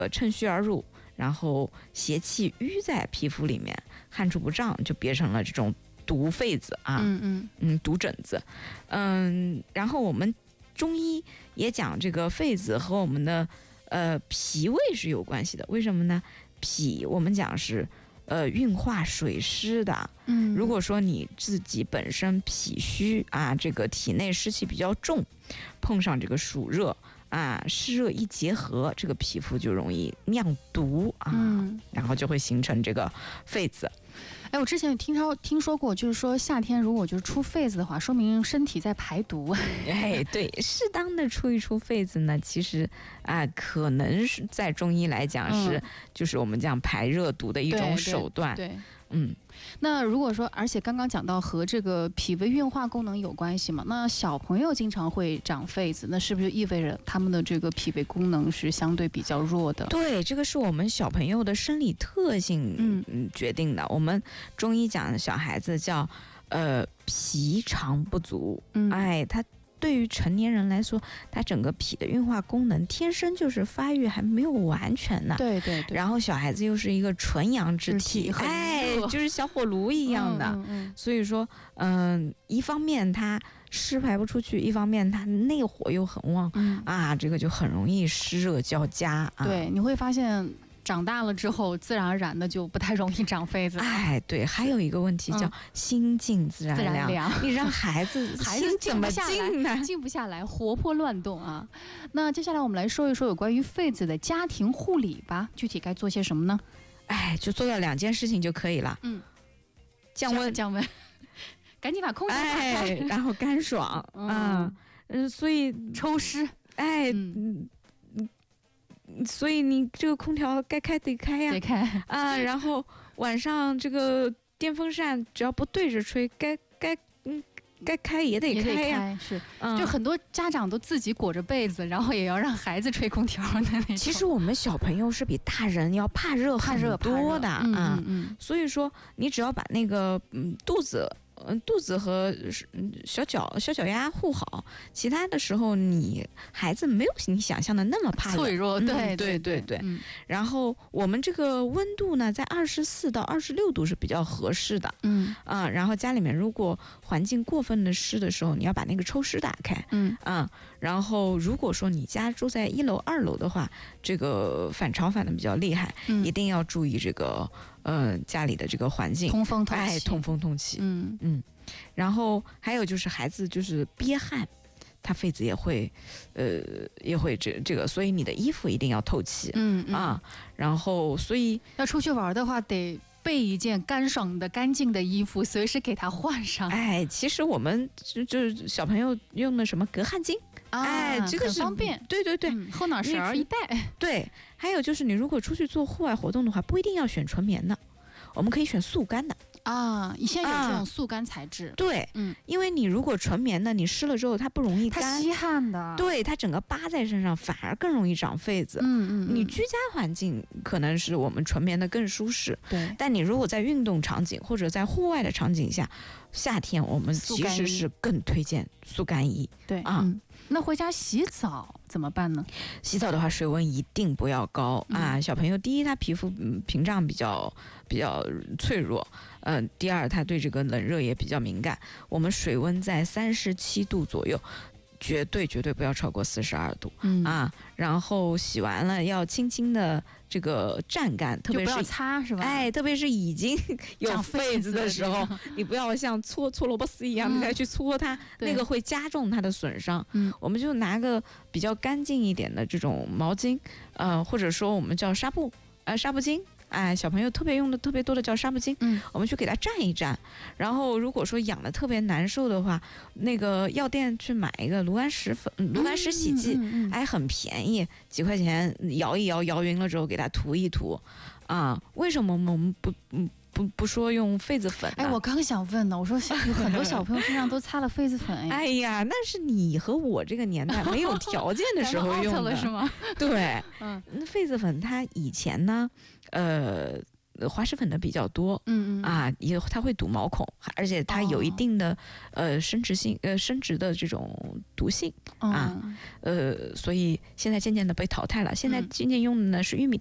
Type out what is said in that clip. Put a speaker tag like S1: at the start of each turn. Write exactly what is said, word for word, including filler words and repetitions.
S1: 呃趁虚而入，然后邪气淤在皮肤里面，汗出不胀，就憋成了这种毒痱子啊，
S2: 嗯嗯
S1: 嗯，毒疹子，嗯，然后我们中医也讲这个痱子和我们的呃脾胃是有关系的，为什么呢？脾我们讲是呃运化水湿的，
S2: 嗯，
S1: 如果说你自己本身脾虚啊，这个体内湿气比较重，碰上这个暑热啊，湿热一结合，这个皮肤就容易酿毒啊，
S2: 嗯，
S1: 然后就会形成这个痱子。
S2: 哎，我之前有听说听说过，就是说夏天如果就是出痱子的话，说明身体在排毒。
S1: 哎，对，适当的出一出痱子呢，其实啊，可能是在中医来讲是，
S2: 嗯、
S1: 就是我们讲排热毒的一种手段。
S2: 对，对对
S1: 嗯。
S2: 那如果说，而且刚刚讲到和这个脾胃运化功能有关系嘛，那小朋友经常会长痱子，那是不是就意味着他们的这个脾胃功能是相对比较弱的？
S1: 对，这个是我们小朋友的生理特性嗯决定的。我们中医讲小孩子叫呃脾肠不足，
S2: 嗯，
S1: 哎，他对于成年人来说，他整个脾的运化功能天生就是发育还没有完全呢。
S2: 对对对。
S1: 然后小孩子又是一个纯阳之体，哎，就是小火炉一样的。
S2: 嗯嗯、
S1: 所以说，嗯、呃，一方面他湿排不出去，一方面他内火又很旺，
S2: 嗯、
S1: 啊，这个就很容易湿热交加啊。
S2: 对，你会发现。长大了之后，自然而然的就不太容易长痱子。
S1: 哎，对，还有一个问题叫心静自然凉。嗯、自然凉你让孩子
S2: 孩子
S1: 怎么静呢？
S2: 静不下来，活泼乱动啊。那接下来我们来说一说有关于痱子的家庭护理吧。具体该做些什么呢？
S1: 哎，就做到两件事情就可以了。
S2: 嗯，
S1: 降温，
S2: 降温，赶紧把空调打开，
S1: 哎，然后干爽啊，嗯，所以
S2: 抽湿，
S1: 哎，嗯。所以你这个空调该开得开呀，
S2: 得开
S1: 啊，然后晚上这个电风扇只要不对着吹，该该嗯该开也得开呀，
S2: 是，
S1: 嗯，
S2: 就很多家长都自己裹着被子，然后也要让孩子吹空调的那种。
S1: 其实我们小朋友是比大人要怕热很多的啊，
S2: 嗯嗯嗯，
S1: 所以说你只要把那个嗯肚子。嗯，肚子和小脚、小脚丫护好，其他的时候你孩子没有你想象的那么怕
S2: 脆弱，对、
S1: 嗯、对对对。
S2: 嗯、
S1: 然后我们这个温度呢，在二十四到二十六度是比较合适的。
S2: 嗯
S1: 啊，然后家里面如果环境过分的湿的时候，你要把那个抽湿打开。
S2: 嗯
S1: 啊，然后如果说你家住在一楼、二楼的话，这个反潮反的比较厉害，
S2: 嗯、
S1: 一定要注意这个。呃，家里的这个环境
S2: 通风透气，
S1: 哎，通风透气，
S2: 嗯
S1: 嗯，然后还有就是孩子就是憋汗，他痱子也会，呃，也会这这个，所以你的衣服一定要透气，
S2: 嗯, 嗯
S1: 啊，然后所以
S2: 要出去玩的话得备一件干爽的、干净的衣服，随时给他换上。
S1: 哎，其实我们就就是小朋友用的什么隔汗巾。
S2: 啊、
S1: 哎，这个是
S2: 很方便，
S1: 对对对，
S2: 嗯、后脑勺一戴。
S1: 对，还有就是你如果出去做户外活动的话，不一定要选纯棉的，我们可以选速干的
S2: 啊。你现在有这种速干材质？
S1: 啊、对，
S2: 嗯，
S1: 因为你如果纯棉的，你湿了之后它不容易干，
S2: 它吸汗的，
S1: 对，它整个扒在身上，反而更容易长痱子。
S2: 嗯 嗯, 嗯，
S1: 你居家环境可能是我们纯棉的更舒适，
S2: 对，
S1: 但你如果在运动场景或者在户外的场景下，夏天我们其实是更推荐速干衣。
S2: 对
S1: 啊、
S2: 嗯，那回家洗澡怎么办呢？
S1: 洗澡的话，水温一定不要高、嗯、啊。小朋友，第一，他皮肤屏障比较比较脆弱，嗯、呃，第二，他对这个冷热也比较敏感。我们水温在三十七度左右。绝对绝对不要超过四十二度，
S2: 嗯
S1: 啊，然后洗完了要轻轻的这个蘸干，特别是
S2: 不要擦是吧？
S1: 哎，特别是已经有痱子的时候，你不要像搓搓萝卜丝一样，嗯、你再去搓它，那个会加重它的损伤。
S2: 嗯，
S1: 我们就拿个比较干净一点的这种毛巾，呃，或者说我们叫纱布，呃，纱布巾。哎，小朋友特别用的特别多的叫纱布巾，
S2: 嗯，
S1: 我们去给它蘸一蘸，然后如果说痒的特别难受的话，那个药店去买一个炉甘石粉、炉甘石洗剂，
S2: 嗯嗯嗯、
S1: 哎，很便宜，几块钱，摇一摇，摇匀了之后给它涂一涂，啊，为什么我们不嗯？不不说用痱子粉，
S2: 哎，我刚想问呢，我说有很多小朋友身上都擦了痱子粉，哎，
S1: 哎呀，那是你和我这个年代没有条件的时候用的，
S2: 了是吗？
S1: 对，
S2: 嗯，
S1: 那痱子粉它以前呢，呃。 呃滑石粉的比较多，
S2: 嗯嗯
S1: 啊，也它会堵毛孔，而且它有一
S2: 哦
S1: 定的、呃生殖性呃生殖的这种毒性啊，
S2: 嗯
S1: 呃，所以现在渐渐的被淘汰了。现在
S2: 嗯
S1: 渐渐用的呢是玉米